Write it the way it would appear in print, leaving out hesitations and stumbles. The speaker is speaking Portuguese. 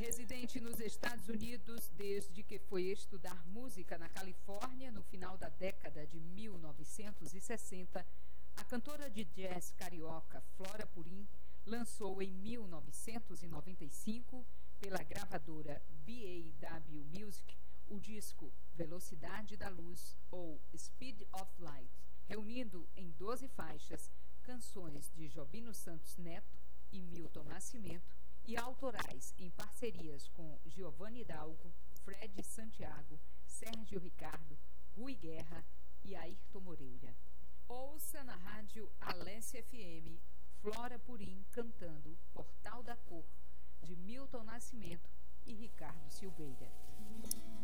Residente nos Estados Unidos desde que foi estudar música na Califórnia no final da década de 1960, a cantora de jazz carioca Flora Purim lançou em 1995, pela gravadora BAW Music, o disco Velocidade da Luz, ou Speed of Light, reunindo em 12 faixas canções de Jobino Santos Neto e Milton Nascimento, e autorais em parcerias com Giovanni Hidalgo, Fred Santiago, Sérgio Ricardo, Rui Guerra e Ayrton Moreira. Ouça na rádio Alessia FM Flora Purim cantando Portal da Cor, de Milton Nascimento e Ricardo Silveira.